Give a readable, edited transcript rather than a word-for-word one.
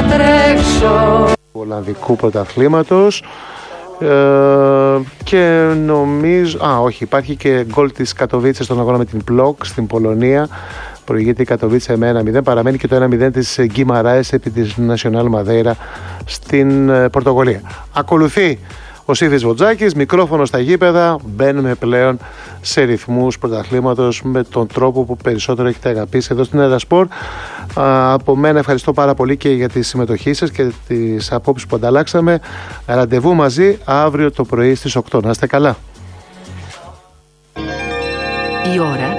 τρέξω. Ολλανδικού πρωταθλήματος. Και νομίζω όχι, υπάρχει και γκολ της Κατοβίτσε στον αγώνα με την Πλοκ στην Πολωνία. Προηγείται η Κατοβίτσε με 1-0. Παραμένει και το 1-0 της Γκιμαράες επί της Nacional Madeira στην Πορτογαλία. Ακολουθεί ο Σύφης Βοτζάκης, μικρόφωνο στα γήπεδα. Μπαίνουμε πλέον σε ρυθμούς πρωταθλήματος με τον τρόπο που περισσότερο έχετε αγαπήσει εδώ στην Εδασπορ. Από μένα ευχαριστώ πάρα πολύ και για τη συμμετοχή σας και τις απόψεις που ανταλλάξαμε. Ραντεβού μαζί αύριο το πρωί στις 8. Να είστε καλά. Η ώρα